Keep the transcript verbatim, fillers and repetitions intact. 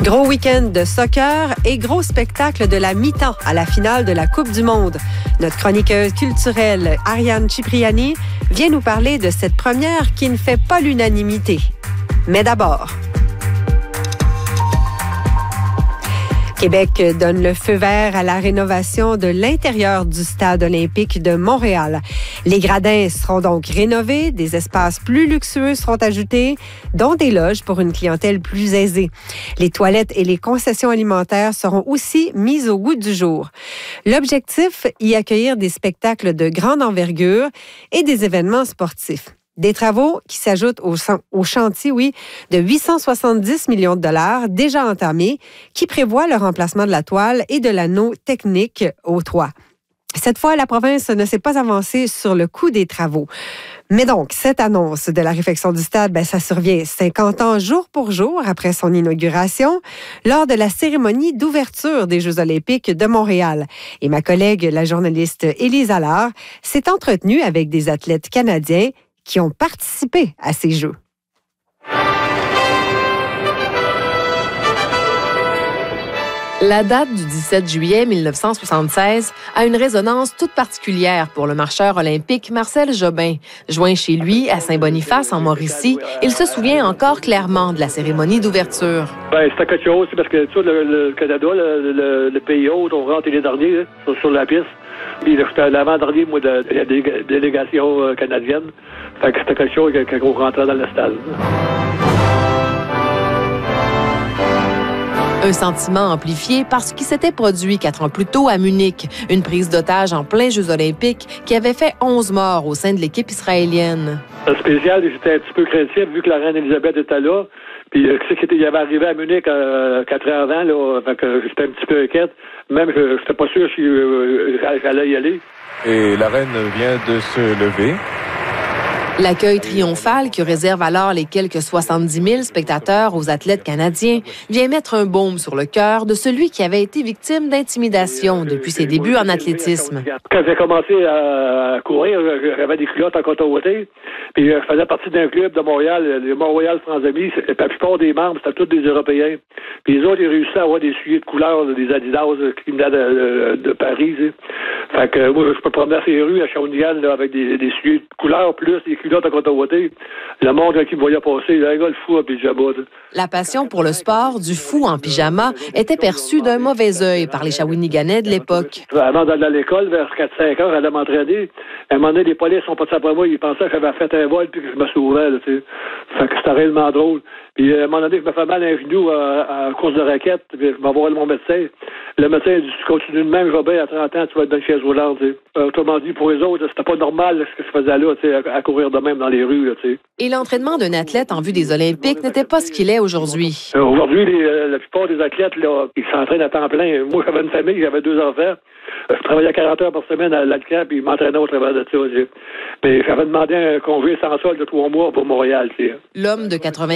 Gros week-end de soccer et gros spectacle de la mi-temps à la finale de la Coupe du Monde. Notre chroniqueuse culturelle Ariane Cipriani vient nous parler de cette première qui ne fait pas l'unanimité. Mais d'abord, Québec donne le feu vert à la rénovation de l'intérieur du stade olympique de Montréal. Les gradins seront donc rénovés, des espaces plus luxueux seront ajoutés, dont des loges pour une clientèle plus aisée. Les toilettes et les concessions alimentaires seront aussi mises au goût du jour. L'objectif, y accueillir des spectacles de grande envergure et des événements sportifs. Des travaux qui s'ajoutent au, au chantier, oui, de huit cent soixante-dix millions de dollars déjà entamés, qui prévoit le remplacement de la toile et de l'anneau technique au toit. Cette fois, la province ne s'est pas avancée sur le coût des travaux. Mais donc, cette annonce de la réfection du stade, ben, ça survient cinquante ans jour pour jour après son inauguration, lors de la cérémonie d'ouverture des Jeux olympiques de Montréal. Et ma collègue, la journaliste Élise Allard, s'est entretenue avec des athlètes canadiens qui ont participé à ces Jeux. La date du dix-sept juillet mille neuf cent soixante-seize a une résonance toute particulière pour le marcheur olympique Marcel Jobin. Joint chez lui à Saint-Boniface, en Mauricie, il se souvient encore clairement de la cérémonie d'ouverture. Ben, c'était quelque chose, parce que tu sais, le, le Canada, le, le, le pays hôte, on rentre les derniers hein, sur, sur la piste. Puis j'étais l'avant-dernier, moi, de la délé- délégation euh, canadienne. Fait que c'était quelque chose qu'on rentrait dans le stade. Un sentiment amplifié par ce qui s'était produit quatre ans plus tôt à Munich, une prise d'otage en plein Jeux olympiques qui avait fait onze morts au sein de l'équipe israélienne. Le spécial, j'étais un petit peu craintif vu que la reine Elisabeth était là. Puis euh, qui il avait arrivé à Munich euh, quatre ans avant, là, fait que j'étais un petit peu inquiète. Même je n'étais pas sûr si euh, j'allais y aller. Et la reine vient de se lever. L'accueil triomphal que réserve alors les quelques soixante-dix mille spectateurs aux athlètes canadiens vient mettre un baume sur le cœur de celui qui avait été victime d'intimidation depuis ses débuts en athlétisme. Quand j'ai commencé à courir, j'avais des culottes en coton ouaté. Puis je faisais partie d'un club de Montréal, le Montréal France Amis. La plupart des membres, c'était tous des Européens. Puis les autres, ils réussissaient à avoir des souliers de couleur, des Adidas qui venaient de, de, de Paris. Tu sais. Fait que moi, je peux promener ces rues à Shawinigan là, avec des, des souliers de couleur plus des culottes en coton ouaté. Le monde qui me voyait passer, le gars le fou en pyjama. La passion pour le sport du fou en pyjama était perçue d'un mauvais œil par les Shawiniganais de l'époque. Avant d'aller à l'école, vers quatre cinq heures, j'allais m'entraîner. À un moment donné, les polices sont passés après moi, ils pensaient que j'avais fait un vol puis que je me sauvais. Là, tu sais. Fait que c'était réellement drôle. Puis à un moment donné, je me fais mal à un genou à, à course de raquette, puis je vais voir mon médecin. Le médecin il dit, tu continues de même, Robin, à trente ans, tu vas être dans une chaise roulante. Tu sais. euh, autrement dit, pour les autres, c'était pas normal là, ce que je faisais là, tu sais, à, à courir de même dans les rues. Là, tu sais. Et l'entraînement d'un athlète en vue des Olympiques n'était pas ce qu'il est aujourd'hui. Euh, aujourd'hui, les, euh, la plupart des athlètes, là, ils s'entraînent à temps plein. Moi, j'avais une famille, j'avais deux enfants. Je travaillais quarante heures par semaine à l'Alcan, puis ils m'entraînaient au travers de ça. Tu sais. Mais j'avais demandé un congé sans solde de trois mois pour Montréal. Tu sais. L'homme de quatre-vingt